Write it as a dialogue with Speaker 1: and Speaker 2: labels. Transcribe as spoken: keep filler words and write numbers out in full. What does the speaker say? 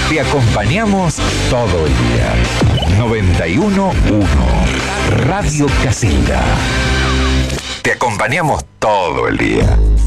Speaker 1: Te acompañamos todo el día. noventa y uno punto uno Radio Casilda. Te acompañamos todo el día.